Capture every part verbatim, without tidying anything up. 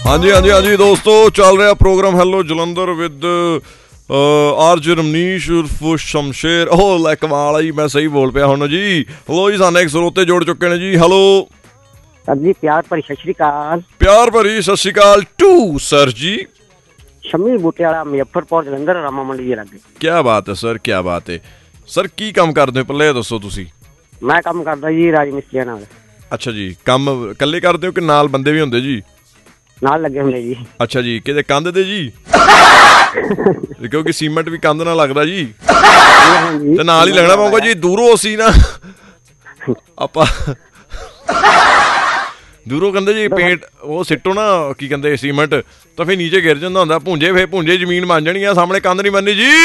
ਹਾਂਜੀ ਹਾਂਜੀ ਹਾਂਜੀ ਦੋਸਤੋ, ਚੱਲ ਰਿਹਾ ਪ੍ਰੋਗਰਾਮ ਹੈਲੋ ਜਲੰਧਰ ਵਿਦ ਆਰਜ ਰਮਨੀਸ਼ ਉਰਫ ਸ਼ਮਸ਼ੇਰ। ਉਹ ਲੈ ਕਮਾਲ ਆ ਜੀ, ਮੈਂ ਸਹੀ ਬੋਲ ਪਿਆ ਹੁਣ ਜੀ। ਹਲੋ ਜੀ, ਸਾਨੂੰ ਇੱਕ ਸਰੋਤੇ ਜੁੜ ਚੁੱਕੇ ਨੇ ਜੀ। ਹੈਲੋ ਸਰ ਜੀ, ਪਿਆਰ ਭਰੀ ਸਤਿ ਸ਼੍ਰੀ ਅਕਾਲ। ਪਿਆਰ ਭਰੀ ਸਤਿ ਸ਼੍ਰੀ ਅਕਾਲ ਟੂ ਸਰ ਜੀ। ਸ਼ਮੀ ਬੂਟੇ ਵਾਲਾ, ਮੁਜ਼ੱਫਰਪੁਰ ਜਲੰਧਰ, ਰਾਮਾ ਮੰਡੀ ਦੇ ਲਾਗੇ। ਕਿਆ ਬਾਤ ਹੈ ਸਰ, ਕਿਆ ਬਾਤ ਹੈ ਸਰ। ਕੀ ਕੰਮ ਕਰਦੇ ਹੋ ਪਹਿਲਾਂ ਇਹ ਦੱਸੋ ਤੁਸੀਂ? ਮੈਂ ਕੰਮ ਕਰਦਾ ਜੀ ਰਾਜ ਮਿਸਤਰੀਆਂ ਨਾਲ। ਅੱਛਾ ਜੀ, ਕੰਮ ਇਕੱਲੇ ਕਰਦੇ ਹੋ ਕਿ ਨਾਲ ਬੰਦੇ ਵੀ ਹੁੰਦੇ ਜੀ? ਨਾਲ ਲੱਗੇ ਹੁੰਦੇ ਜੀ। ਅੱਛਾ ਜੀ, ਕਿਤੇ ਕੰਧ ਤੇ ਜੀ? ਕਿਉਂਕਿ ਸੀਮੈਂਟ ਵੀ ਕੰਧ ਨਾਲ ਲੱਗਦਾ ਜੀ, ਤੇ ਨਾਲ ਹੀ ਲੱਗਣਾ ਪਊਗਾ ਜੀ। ਦੂਰੋਂ ਅਸੀਂ ਨਾ ਆਪਾਂ ਦੂਰੋਂ ਕਹਿੰਦੇ ਜੀ ਪੇਂਟ ਉਹ ਸਿੱਟੋ ਨਾ, ਕੀ ਕਹਿੰਦੇ ਸੀਮੈਂਟ, ਤਾਂ ਫਿਰ ਨੀਚੇ ਗਿਰ ਜਾਂਦਾ ਹੁੰਦਾ ਭੁੰਜੇ। ਫਿਰ ਭੁੰਜੇ ਜ਼ਮੀਨ ਬਣ ਜਾਣੀ ਆ, ਸਾਹਮਣੇ ਕੰਧ ਨਹੀਂ ਬਣਨੀ ਜੀ।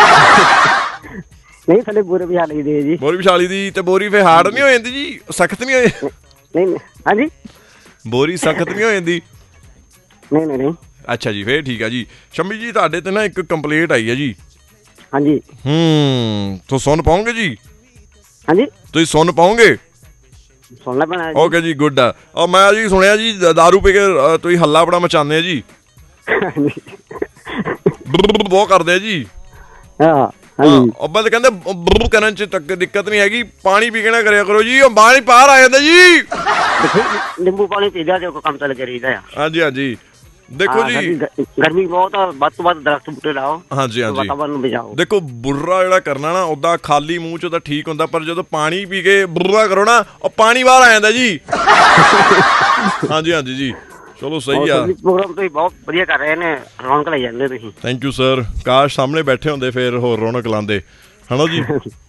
ਨਹੀਂ, ਥੱਲੇ ਬੋਰੀ ਵਿਛਾ ਲਈ ਦੀ ਜੀ। ਬੋਰੀ ਵਿਛਾਲੀ ਦੀ, ਤੇ ਬੋਰੀ ਫਿਰ ਹਾਰਡ ਨਹੀਂ ਹੋ ਜਾਂਦੀ ਜੀ? ਸਖਤ ਨਹੀਂ ਹੋ? ਨਹੀਂ ਹਾਂਜੀ, ਬੋਰੀ ਸਖਤ ਨਹੀਂ ਹੋ ਜਾਂਦੀ? ਨਹੀਂ ਨਹੀਂ ਨਹੀਂ। ਅੱਛਾ ਜੀ, ਫੇਰ ਠੀਕ ਆ ਜੀ। ਸ਼ੰਮੀ ਜੀ, ਤੁਹਾਡੇ ਤੇ ਨਾ ਇੱਕ ਕੰਪਲੇਂਟ ਆਈ ਹੈ ਜੀ। ਹਾਂਜੀ। ਹੂੰ, ਤੁਸੀਂ ਸੁਣ ਪਾਓਗੇ ਜੀ? ਹਾਂਜੀ, ਤੁਸੀਂ ਸੁਣ ਪਾਓਗੇ? ਸੁਣਨਾ ਪੈਣਾ। ਓਕੇ ਜੀ, ਗੁੱਡ ਆ। ਉਹ ਮੈਂ ਜੀ ਸੁਣਿਆ ਜੀ ਦਾਰੂ ਪੀ ਕੇ ਤੁਸੀਂ ਹੱਲਾ ਬੜਾ ਮਚਾਉਂਦੇ ਆ ਜੀ, ਬਹੁਤ ਕਰਦੇ ਆ ਜੀ। ਹਾਂ ਅੱਬਾ ਤੇ ਕਹਿੰਦੇ ਬਰੂ ਕਰਨ ਚ ਤੱਕ ਦਿੱਕਤ ਨਹੀਂ ਹੈਗੀ, ਪਾਣੀ ਪੀ ਕੇ ਨਾ ਕਰਿਆ ਕਰੋ ਜੀ, ਉਹ ਪਾਣੀ ਬਾਹਰ ਆ ਜਾਂਦਾ ਜੀ। ਨਿੰਬੂ ਪਾਣੀ ਪੀਦਾ ਤੇ ਕੰਮ ਚੱਲ ਕੇ ਰਹੀਦਾ ਆ। ਹਾਂਜੀ ਹਾਂਜੀ, ਦੇਖੋ ਜੀ ਗਰਮੀ ਬਹੁਤ ਆ, ਵੱਧ ਤੋਂ ਵੱਧ ਦਰਖਤ ਬੂਟੇ ਲਾਓ। ਹਾਂਜੀ ਹਾਂਜੀ, ਵਾਤਾਵਰਨ ਨੂੰ ਬਚਾਓ। ਦੇਖੋ ਬੁਰਾ ਜਿਹੜਾ ਕਰਨਾ ਨਾ, ਉਦਾਂ ਖਾਲੀ ਮੂੰਹ ਚ ਤਾਂ ਠੀਕ ਹੁੰਦਾ, ਪਰ ਜਦੋਂ ਪਾਣੀ ਪੀ ਕੇ ਬੁਰਾ ਕਰੋ ਨਾ, ਉਹ ਪਾਣੀ ਬਾਹਰ ਆ ਜਾਂਦਾ ਜੀ। ਹਾਂਜੀ ਹਾਂਜੀ ਜੀ, ਚਲੋ ਸਹੀ ਆ। ਪ੍ਰੋਗਰਾਮ ਤੁਸੀਂ ਬਹੁਤ ਵਧੀਆ ਕਰ ਰਹੇ ਨੇ, ਰੌਣਕ ਲਈ ਜਾਂਦੇ ਤੁਸੀਂ। Thank you sir. ਕਾਸ਼ ਸਾਹਮਣੇ ਬੈਠੇ ਹੁੰਦੇ ਫਿਰ ਹੋਰ ਰੌਣਕ ਲਾਉਂਦੇ, ਹਨਾ ਜੀ।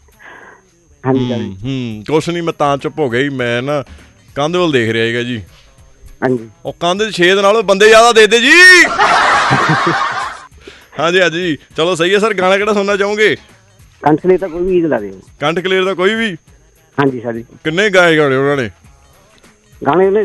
ਹੂੰ, ਕੁਛ ਨਹੀਂ, ਮੈਂ ਤਾਂ ਚੁੱਪ ਹੋ ਗਈ। ਮੈਂ ਨਾ ਕੰਧ ਵੱਲ ਦੇਖ ਰਿਹਾ ਹੈਗਾ ਜੀ। ਹਾਂਜੀ, ਉਹ ਕੰਧ ਛੇਦ ਨਾਲੋਂ ਬੰਦੇ ਜ਼ਿਆਦਾ ਦੇ ਦੇ ਜੀ। ਹਾਂਜੀ ਹਾਂਜੀ, ਚਲੋ ਸਹੀ ਹੈ ਸਰ। ਗਾਣਾ ਕਿਹੜਾ ਸੁਣਨਾ ਚਾਹੋਗੇ? ਕੰਠ ਕਲੀਅਰ ਤਾਂ ਕੋਈ ਵੀ ਲਾ ਦਿਓ। ਕੰਠ ਕਲੀਅਰ ਦਾ ਕੋਈ ਵੀ? ਹਾਂਜੀ ਸਰ ਜੀ। ਕਿੰਨੇ ਗਾਏ ਗਾਣੇ ਉਹਨਾਂ ਨੇ? ਗਾਣੇ ਉਹਨੇ